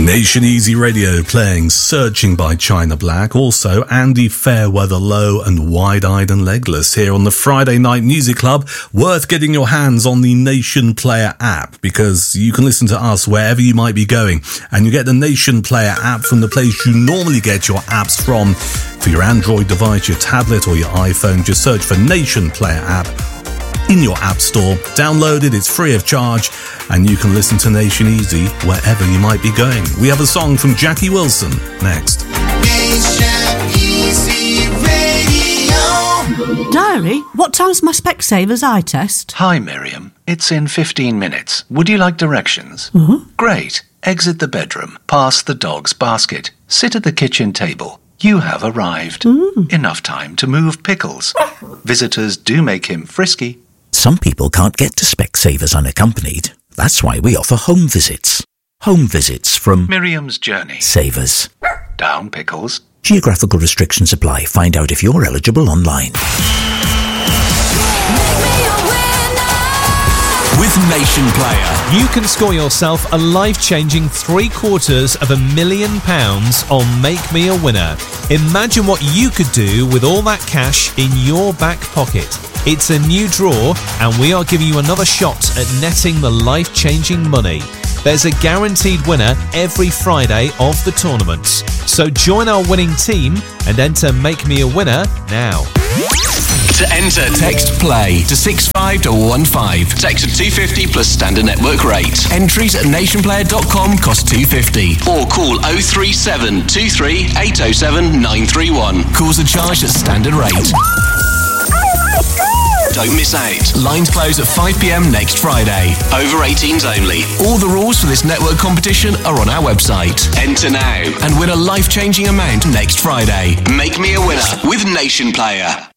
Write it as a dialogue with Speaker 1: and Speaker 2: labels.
Speaker 1: Nation Easy Radio playing Searching by China Black. Also, Andy Fairweather Low and Wide Eyed and Legless here on the Friday Night Music Club. Worth getting your hands on the Nation Player app because you can listen to us wherever you might be going. And you get the Nation Player app from the place you normally get your apps from. For your Android device, your tablet or your iPhone, just search for Nation Player app in your app store. Download it, it's free of charge, and you can listen to Nation Easy wherever you might be going. We have a song from Jackie Wilson next.
Speaker 2: Nation Easy Radio.
Speaker 3: Diary, what time's my Specsavers eye test?
Speaker 4: Hi, Miriam. It's in 15 minutes. Would you like directions? Great. Exit the bedroom, past the dog's basket, sit at the kitchen table. You have arrived. Enough time to move Pickles. Visitors do make him frisky.
Speaker 5: Some people can't get to Specsavers unaccompanied. That's why we offer home visits. Home visits from
Speaker 4: Miriam's Journey.
Speaker 5: Savers.
Speaker 4: Down, Pickles.
Speaker 5: Geographical restrictions apply. Find out if you're eligible online.
Speaker 6: With Nation Player, you can score yourself a life-changing £750,000 on Make Me a Winner. Imagine what you could do with all that cash in your back pocket. It's a new draw, and we are giving you another shot at netting the life-changing money. There's a guaranteed winner every Friday of the tournaments. So join our winning team and enter Make Me a Winner now.
Speaker 7: To enter, text PLAY to 65215. Text to 250 plus standard network rate. Entries at nationplayer.com cost $2.50. Or call 037 23 807 931. Calls are charged at standard rate. Don't miss out. Lines close at 5 p.m. next Friday. Over 18s only. All the rules for this network competition are on our website. Enter now and win a life-changing amount next Friday. Make me a winner with Nation Player.